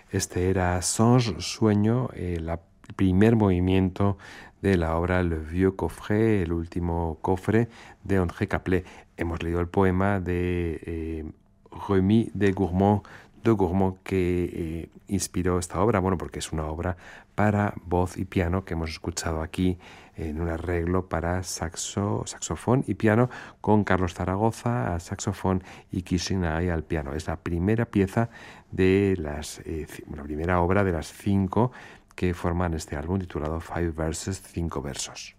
Este era Songe, Sueño, el primer movimiento de la obra Le Vieux Coffret, el último cofre de André Caplet. Hemos leído el poema de Remy de Gourmont, que inspiró esta obra, bueno, porque es una obra para voz y piano que hemos escuchado aquí en un arreglo para saxofón y piano con Carlos Zaragoza al saxofón y Kishinai al piano. Es la primera pieza de la primera obra de las 5 que forman este álbum titulado Five Verses, 5 versos.